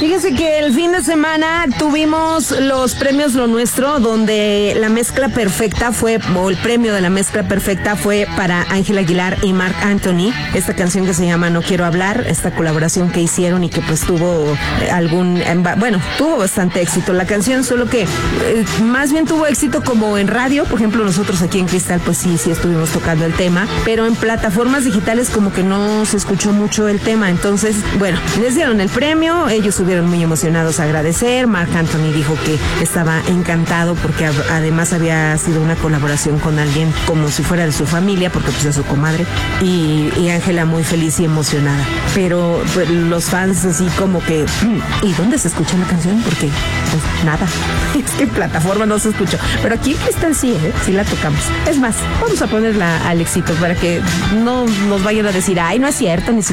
Fíjese que el fin de semana tuvimos los premios Lo Nuestro, donde la mezcla perfecta fue, o el premio de la mezcla perfecta fue para Ángel Aguilar y Marc Anthony. Esta canción que se llama No Quiero Hablar, esta colaboración que hicieron y que pues tuvo tuvo bastante éxito la canción, solo que más bien tuvo éxito como en radio. Por ejemplo, nosotros aquí en Cristal pues sí estuvimos tocando el tema, pero en plataformas digitales como que no se escuchó mucho el tema. Entonces, bueno, les dieron el premio, ellos estuvieron muy emocionados a agradecer. Marc Anthony dijo que estaba encantado porque además había sido una colaboración con alguien como si fuera de su familia, porque pues es su comadre, y Ángela muy feliz y emocionada. Pero pues, los fans así como que ¿y dónde se escucha la canción? Porque pues nada, es que en plataforma no se escuchó, pero aquí en Cristal sí la tocamos. Es más, vamos a ponerla al éxito para que no nos vayan a decir, ay, no es cierto, ni